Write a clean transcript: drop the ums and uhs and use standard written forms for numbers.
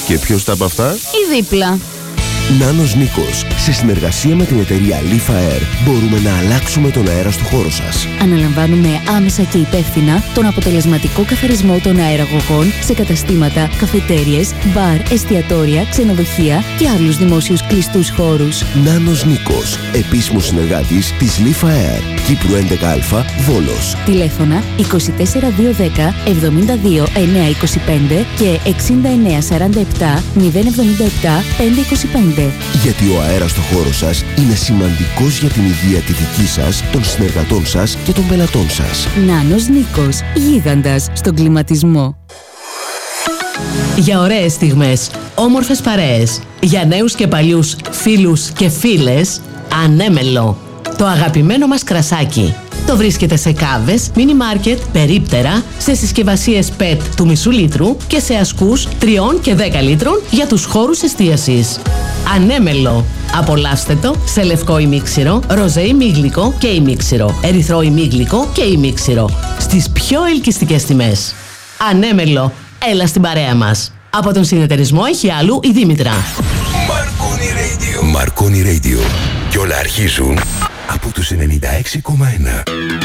Και ποιος τα από αυτά? Η δίπλα. Νάνος Νίκος. Σε συνεργασία με την εταιρεία Leaf Air μπορούμε να αλλάξουμε τον αέρα στο χώρο σας. Αναλαμβάνουμε άμεσα και υπεύθυνα τον αποτελεσματικό καθαρισμό των αεραγωγών σε καταστήματα, καφετέριες, μπαρ, εστιατόρια, ξενοδοχεία και άλλους δημόσιους κλειστούς χώρους. Νάνος Νίκος. Επίσημος συνεργάτης της Leaf Air. Κύπρου 11α, Βόλος. Τηλέφωνα 24210 72 925 και 6947 077 525. Γιατί ο αέρας στο χώρο σας είναι σημαντικός για την υγεία τη δική σας, των συνεργατών σας και των πελατών σας. Νάνος Νίκος, γίγαντας στον κλιματισμό. Για ωραίες στιγμές, όμορφες παρέες, για νέους και παλιούς φίλους και φίλες, Ανέμελο. Το αγαπημένο μας κρασάκι. Το βρίσκεται σε κάβες, μίνι μάρκετ, περίπτερα, σε συσκευασίες PET του μισού λίτρου και σε ασκούς 3 και 10 λίτρων για τους χώρους εστίασης. Ανέμελο. Απολαύστε το σε λευκό ημίξιρο, ροζέ ημίγλικο και ημίξιρο, ερυθρό ημίγλικο και ημίξιρο. Στις πιο ελκυστικές τιμές. Ανέμελο. Έλα στην παρέα μας. Από τον συνεταιρισμό Έχει Άλλου η Δήμητρα. Marconi Radio. Και όλα αρχίζουν από τους 96,1.